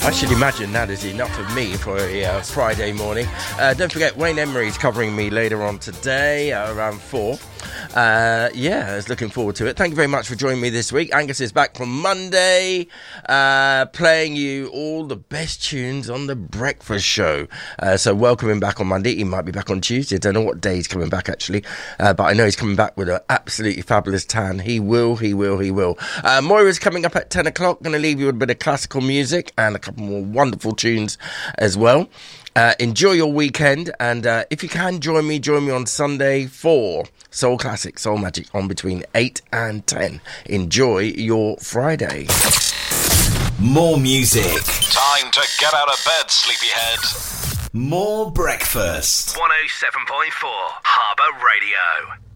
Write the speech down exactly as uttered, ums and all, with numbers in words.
I should imagine that is enough of me for a uh, Friday morning. Uh, don't forget, Wayne Emery is covering me later on today uh, around four. Uh, yeah, I was looking forward to it. Thank you very much for joining me this week. Angus is back from Monday, uh, playing you all the best tunes on The Breakfast Show. Uh, so welcome him back on Monday. He might be back on Tuesday. I don't know what day he's coming back, actually. Uh, but I know he's coming back with an absolutely fabulous tan. He will, he will, he will. Uh, Moira's coming up at ten o'clock. Going to leave you with a bit of classical music and a couple more wonderful tunes as well. Uh, enjoy your weekend, and uh, if you can join me, join me on Sunday for Soul Classic, Soul Magic on between eight and ten. Enjoy your Friday. More music. Time to get out of bed, sleepyhead. More breakfast. one oh seven point four Harbour Radio.